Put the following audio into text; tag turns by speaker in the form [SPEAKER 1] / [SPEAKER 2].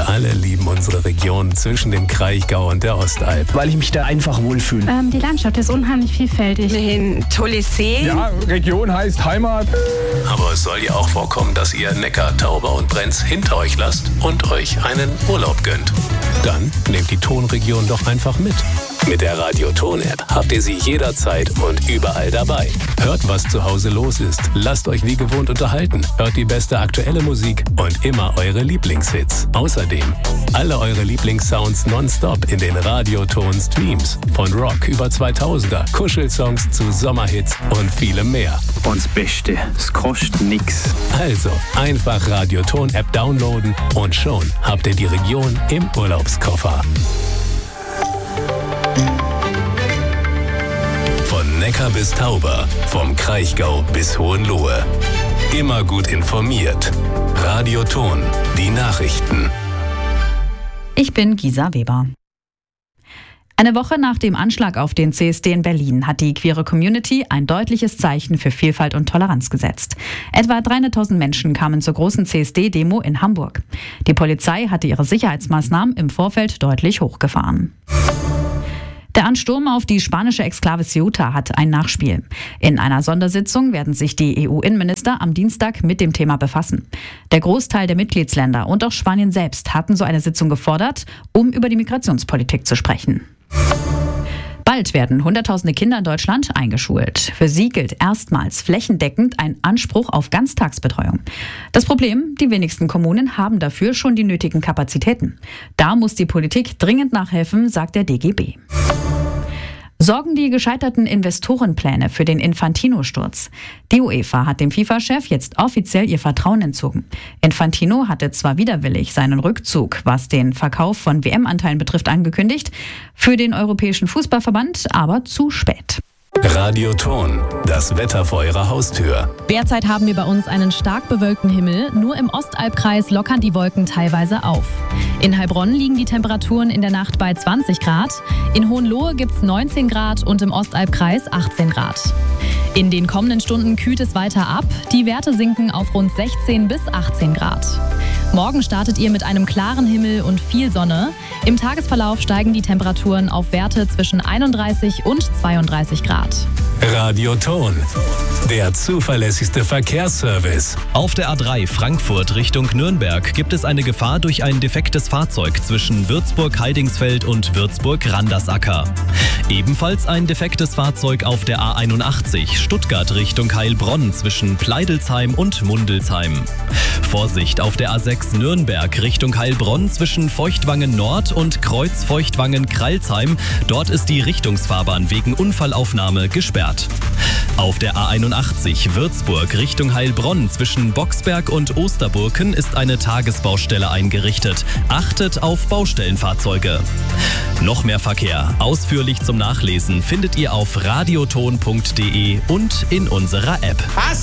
[SPEAKER 1] Wir alle lieben unsere Region zwischen dem Kraichgau und der Ostalb.
[SPEAKER 2] Weil ich mich da einfach wohlfühle.
[SPEAKER 3] Die Landschaft ist unheimlich vielfältig.
[SPEAKER 4] Ein tolles See.
[SPEAKER 2] Ja, Region heißt Heimat.
[SPEAKER 1] Aber es soll ja auch vorkommen, dass ihr Neckar, Tauber und Brenz hinter euch lasst und euch einen Urlaub gönnt. Dann nehmt die Tonregion doch einfach mit. Mit der Radio-Ton-App habt ihr sie jederzeit und überall dabei. Hört, was zu Hause los ist. Lasst euch wie gewohnt unterhalten. Hört die beste aktuelle Musik und immer eure Lieblingshits. Außerdem alle eure Lieblingssounds nonstop in den Radio-Ton-Streams. Von Rock über 2000er, Kuschelsongs zu Sommerhits und vielem mehr.
[SPEAKER 2] Und das Beste, es kostet nix.
[SPEAKER 1] Also einfach Radio-Ton-App downloaden und schon habt ihr die Region im Urlaubskoffer. Von Neckar bis Tauber, vom Kraichgau bis Hohenlohe. Immer gut informiert. Radio Ton, die Nachrichten.
[SPEAKER 5] Ich bin Gisa Weber. Eine Woche nach dem Anschlag auf den CSD in Berlin hat die queere Community ein deutliches Zeichen für Vielfalt und Toleranz gesetzt. Etwa 300.000 Menschen kamen zur großen CSD-Demo in Hamburg. Die Polizei hatte ihre Sicherheitsmaßnahmen im Vorfeld deutlich hochgefahren. Der Ansturm auf die spanische Exklave Ceuta hat ein Nachspiel. In einer Sondersitzung werden sich die EU-Innenminister am Dienstag mit dem Thema befassen. Der Großteil der Mitgliedsländer und auch Spanien selbst hatten so eine Sitzung gefordert, um über die Migrationspolitik zu sprechen. Bald werden Hunderttausende Kinder in Deutschland eingeschult. Für sie gilt erstmals flächendeckend ein Anspruch auf Ganztagsbetreuung. Das Problem, die wenigsten Kommunen haben dafür schon die nötigen Kapazitäten. Da muss die Politik dringend nachhelfen, sagt der DGB. Sorgen die gescheiterten Investorenpläne für den Infantino-Sturz? Die UEFA hat dem FIFA-Chef jetzt offiziell ihr Vertrauen entzogen. Infantino hatte zwar widerwillig seinen Rückzug, was den Verkauf von WM-Anteilen betrifft, angekündigt, für den Europäischen Fußballverband aber zu spät.
[SPEAKER 1] Radio Ton, das Wetter vor eurer Haustür.
[SPEAKER 6] Derzeit haben wir bei uns einen stark bewölkten Himmel. Nur im Ostalbkreis lockern die Wolken teilweise auf. In Heilbronn liegen die Temperaturen in der Nacht bei 20 Grad. In Hohenlohe gibt es 19 Grad und im Ostalbkreis 18 Grad. In den kommenden Stunden kühlt es weiter ab. Die Werte sinken auf rund 16 bis 18 Grad. Morgen startet ihr mit einem klaren Himmel und viel Sonne. Im Tagesverlauf steigen die Temperaturen auf Werte zwischen 31 und 32 Grad.
[SPEAKER 1] Radio Ton, der zuverlässigste Verkehrsservice.
[SPEAKER 7] Auf der A3 Frankfurt Richtung Nürnberg gibt es eine Gefahr durch ein defektes Fahrzeug zwischen Würzburg-Heidingsfeld und Würzburg-Randersacker. Ebenfalls ein defektes Fahrzeug auf der A81 Stuttgart Richtung Heilbronn zwischen Pleidelsheim und Mundelsheim. Vorsicht auf der A6 Nürnberg Richtung Heilbronn zwischen Feuchtwangen Nord und Kreuz Feuchtwangen-Kralsheim. Dort ist die Richtungsfahrbahn wegen Unfallaufnahme gesperrt. Auf der A81 Würzburg Richtung Heilbronn zwischen Boxberg und Osterburken ist eine Tagesbaustelle eingerichtet. Achtet auf Baustellenfahrzeuge. Noch mehr Verkehr, ausführlich zum Nachlesen, findet ihr auf radioton.de und in unserer App.
[SPEAKER 8] Was?